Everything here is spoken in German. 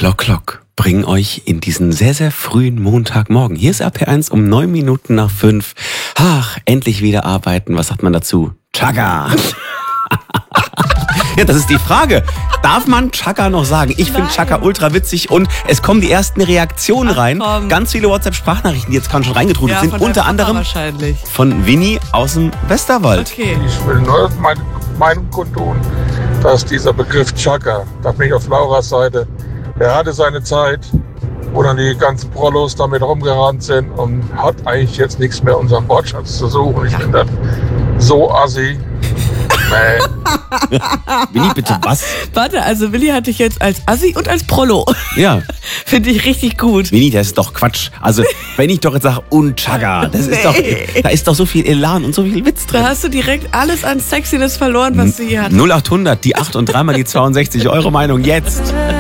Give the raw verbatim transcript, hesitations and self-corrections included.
Klock, Klock bringen euch in diesen sehr, sehr frühen Montagmorgen. Hier ist R P eins um neun Minuten nach fünf. Ach, endlich wieder arbeiten. Was sagt man dazu? Chaka. Ja, das ist die Frage. Darf man Chaka noch sagen? Ich finde Chaka ultra witzig und es kommen die ersten Reaktionen Ach, rein. komm. Ganz viele WhatsApp-Sprachnachrichten, die jetzt gerade schon reingetrudelt Ja, sind. von der Unter Papa anderem wahrscheinlich. von Winnie aus dem Westerwald. Okay. Ich will nur meine Meinung kundtun, dass dieser Begriff Chaka, da bin ich auf Lauras Seite, er hatte seine Zeit, wo dann die ganzen Prollos damit rumgerannt sind und hat eigentlich jetzt nichts mehr unseren Wortschatz zu suchen. Ich finde das so assi. Nee. Winnie, bitte was? Warte, also Willi hatte ich jetzt als Assi und als Prollo. Ja. Finde ich richtig gut. Winnie, das ist doch Quatsch. Also, wenn ich doch jetzt sage, und Chaka, das ist doch, da ist doch so viel Elan und so viel Witz drin. Da hast du direkt alles an Sexiness verloren, was du hier hattest. null acht hundert, die acht und dreimal die zweiundsechzig. Eure Meinung jetzt.